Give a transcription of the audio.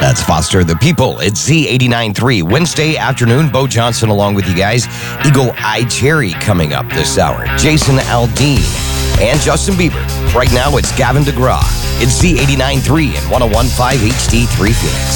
That's Foster the People. It's Z89.3. Wednesday afternoon, Bo Johnson along with you guys. Eagle Eye Cherry coming up this hour. Jason Aldean and Justin Bieber. Right now, it's Gavin DeGraw. It's Z89.3 and 101.5 HD3 Phoenix.